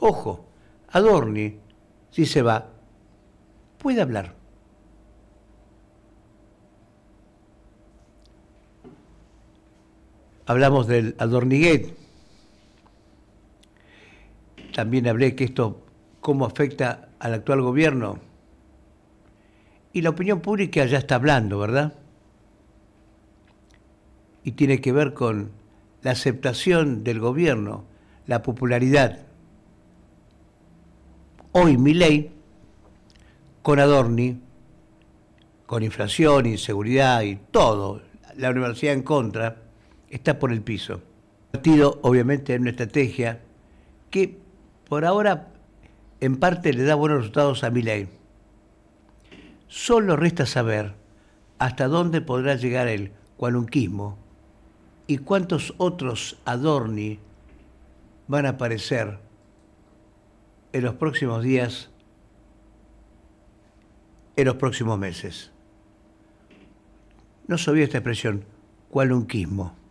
Ojo, Adorni, si se va, puede hablar. Hablamos del Adornigate. También hablé que esto, cómo afecta al actual gobierno. Y la opinión pública ya está hablando, ¿verdad? Y tiene que ver con la aceptación del gobierno, la popularidad. Hoy Milei, con Adorni, con inflación, inseguridad y todo, la universidad en contra, está por el piso. El partido, obviamente, es una estrategia que por ahora en parte le da buenos resultados a Milei. Solo resta saber hasta dónde podrá llegar el cualunquismo y cuántos otros Adorni van a aparecer en los próximos días, en los próximos meses. No se olvide esta expresión, cualunquismo.